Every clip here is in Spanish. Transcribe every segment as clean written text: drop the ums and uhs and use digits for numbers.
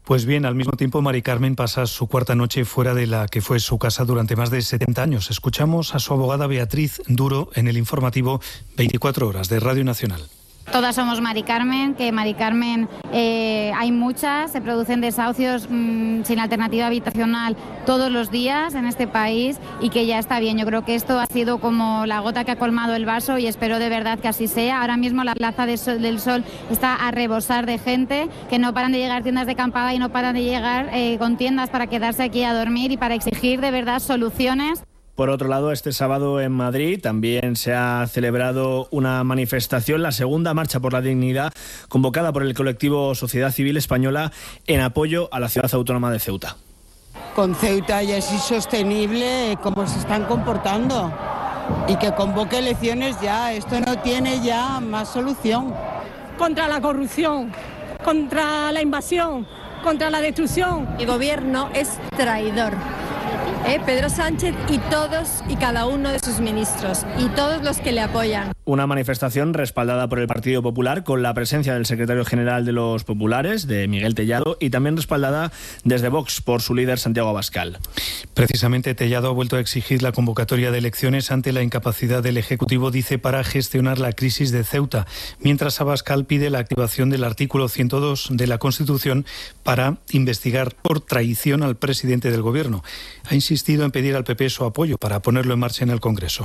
Pues bien, al mismo tiempo Mari Carmen pasa su cuarta noche fuera de la que fue su casa durante más de 70 años. Escuchamos a su abogada Beatriz Duro en el informativo 24 horas de Radio Nacional. Todas somos Mari Carmen, que Mari Carmen hay muchas, se producen desahucios sin alternativa habitacional todos los días en este país y que ya está bien. Yo creo que esto ha sido como la gota que ha colmado el vaso y espero de verdad que así sea. Ahora mismo la Plaza del Sol está a rebosar de gente, que no paran de llegar tiendas de acampada y no paran de llegar con tiendas para quedarse aquí a dormir y para exigir de verdad soluciones. Por otro lado, este sábado en Madrid también se ha celebrado una manifestación, la segunda marcha por la dignidad, convocada por el colectivo Sociedad Civil Española en apoyo a la ciudad autónoma de Ceuta. Con Ceuta ya es insostenible cómo se están comportando y que convoque elecciones ya, esto no tiene ya más solución. Contra la corrupción, contra la invasión, contra la destrucción. El gobierno es traidor. Pedro Sánchez y todos y cada uno de sus ministros y todos los que le apoyan. Una manifestación respaldada por el Partido Popular con la presencia del secretario general de los Populares, de Miguel Tellado, y también respaldada desde Vox por su líder Santiago Abascal. Precisamente Tellado ha vuelto a exigir la convocatoria de elecciones ante la incapacidad del Ejecutivo, dice, para gestionar la crisis de Ceuta, mientras Abascal pide la activación del artículo 102 de la Constitución para investigar por traición al presidente del Gobierno. Ha insistido en pedir al PP su apoyo para ponerlo en marcha en el Congreso.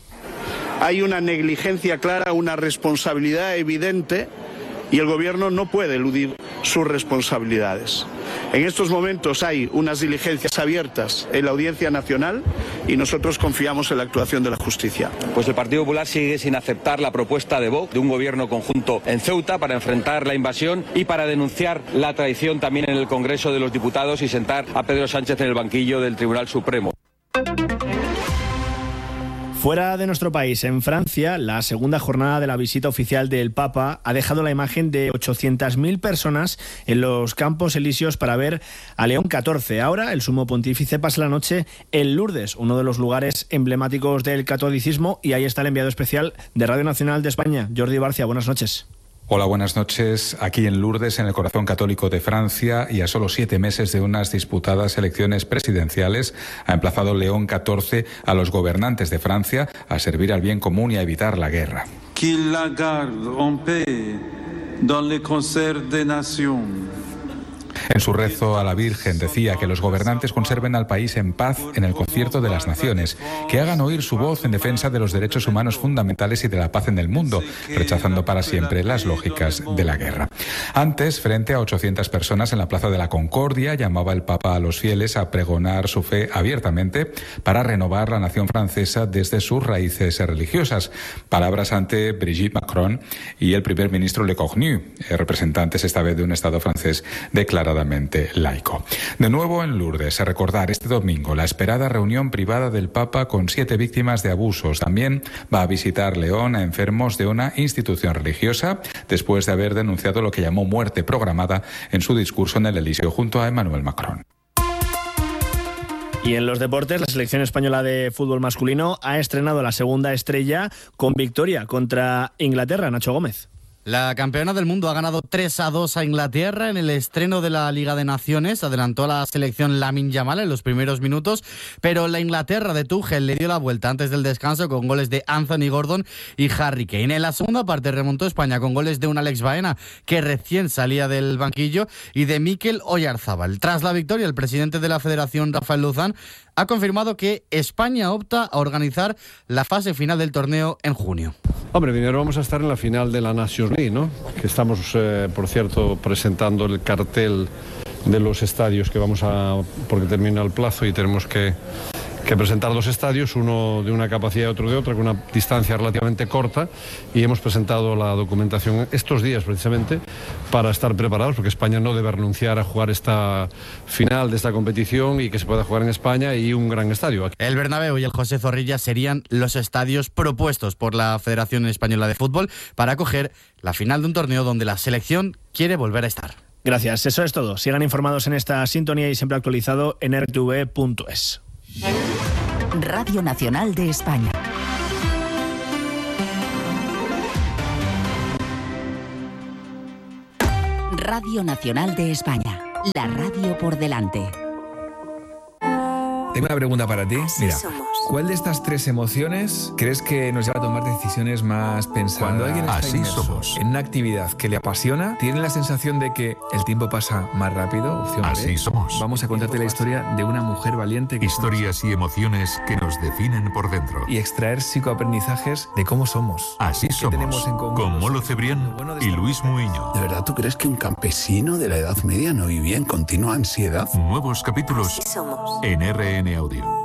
Hay una negligencia clara, una responsabilidad evidente y el Gobierno no puede eludir sus responsabilidades. En estos momentos hay unas diligencias abiertas en la Audiencia Nacional y nosotros confiamos en la actuación de la justicia. Pues el Partido Popular sigue sin aceptar la propuesta de Vox de un gobierno conjunto en Ceuta para enfrentar la invasión y para denunciar la traición también en el Congreso de los Diputados y sentar a Pedro Sánchez en el banquillo del Tribunal Supremo. Fuera de nuestro país, en Francia, la segunda jornada de la visita oficial del Papa ha dejado la imagen de 800.000 personas en los Campos Elíseos para ver a León XIV. Ahora, el sumo pontífice pasa la noche en Lourdes, uno de los lugares emblemáticos del catolicismo, y ahí está el enviado especial de Radio Nacional de España, Jordi Barcia. Buenas noches. Hola, buenas noches. Aquí en Lourdes, en el corazón católico de Francia, y a solo 7 meses de unas disputadas elecciones presidenciales, ha emplazado León XIV a los gobernantes de Francia a servir al bien común y a evitar la guerra. Qu'il la garde en paix dans le concert des nations. En su rezo a la Virgen decía que los gobernantes conserven al país en paz en el concierto de las naciones, que hagan oír su voz en defensa de los derechos humanos fundamentales y de la paz en el mundo, rechazando para siempre las lógicas de la guerra. Antes, frente a 800 personas en la Plaza de la Concordia, llamaba el Papa a los fieles a pregonar su fe abiertamente para renovar la nación francesa desde sus raíces religiosas. Palabras ante Brigitte Macron y el primer ministro Le Cornu, representantes esta vez de un Estado francés declaradamente laico. De nuevo en Lourdes, a recordar este domingo la esperada reunión privada del Papa con 7 víctimas de abusos. También va a visitar León a enfermos de una institución religiosa, después de haber denunciado lo que llamó muerte programada en su discurso en el Elíseo junto a Emmanuel Macron. Y en los deportes, la selección española de fútbol masculino ha estrenado la segunda estrella con victoria contra Inglaterra. Nacho Gómez. La campeona del mundo ha ganado 3-2 a Inglaterra en el estreno de la Liga de Naciones. Adelantó a la selección Lamine Yamal en los primeros minutos, pero la Inglaterra de Tuchel le dio la vuelta antes del descanso con goles de Anthony Gordon y Harry Kane. En la segunda parte remontó España con goles de un Alex Baena, que recién salía del banquillo, y de Mikel Oyarzábal. Tras la victoria, el presidente de la Federación, Rafael Luzán, ha confirmado que España opta a organizar la fase final del torneo en junio. Hombre, primero vamos a estar en la final de la Nations League, ¿no? Que estamos, por cierto, presentando el cartel de los estadios que vamos a... porque termina el plazo y tenemos que presentar 2 estadios, uno de una capacidad y otro de otra, con una distancia relativamente corta, y hemos presentado la documentación estos días precisamente para estar preparados, porque España no debe renunciar a jugar esta final de esta competición y que se pueda jugar en España y un gran estadio. El Bernabéu y el José Zorrilla serían los estadios propuestos por la Federación Española de Fútbol para acoger la final de un torneo donde la selección quiere volver a estar. Gracias, eso es todo. Sigan informados en esta sintonía y siempre actualizado en rtv.es. Radio Nacional de España. Radio Nacional de España. La radio por delante. Tengo una pregunta para ti. Mira, ¿cuál de estas tres emociones crees que nos lleva a tomar decisiones más pensadas? Cuando alguien está inmerso en una actividad que le apasiona, ¿tiene la sensación de que el tiempo pasa más rápido? Opción Así B. somos. Vamos a contarte la historia de una mujer valiente. Historias y emociones que nos definen por dentro. Y extraer psicoaprendizajes de cómo somos. Así somos. Tenemos en común? Con Molo Cebrián y Luis Muiño. ¿De verdad tú crees que un campesino de la Edad Media no vivía en continua ansiedad? Nuevos capítulos en RN Audio.